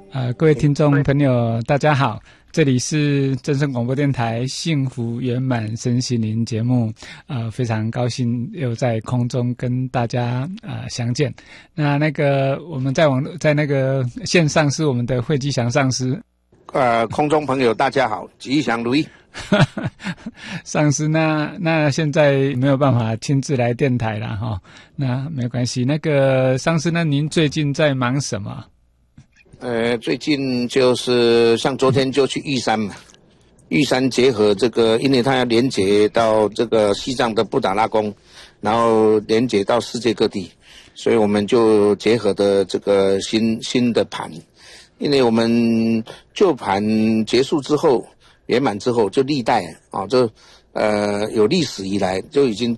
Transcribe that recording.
各位听众朋友，大家好，这里是真声广播电台幸福圆满身心灵节目，非常高兴又在空中跟大家相见。那个我们在那个线上是我们的慧基祥上师。 空中朋友大家好，吉祥如意。 上师，那现在没有办法亲自来电台了哈，那没关系。那个上师，那您最近在忙什么？ 最近就是像昨天就去玉山嘛，玉山结合这个，因为它要连接到这个西藏的布达拉宫，然后连接到世界各地，所以我们就结合的这个新的盘，因为我们旧盘结束之后圆满之后，就历代啊，有历史以来就已经